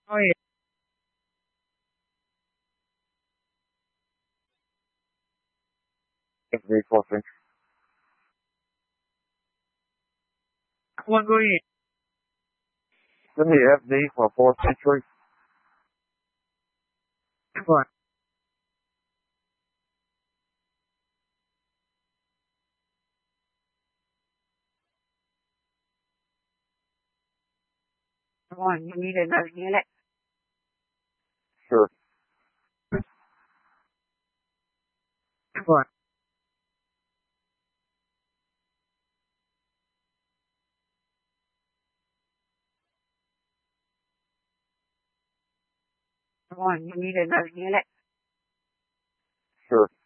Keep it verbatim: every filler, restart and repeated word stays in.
Oh yeah. F D four six. Come on, go in. Send me F D for fourth century. Come on. Come on, you need another unit. Sure. Come on. Come on, you need another unit. Sure.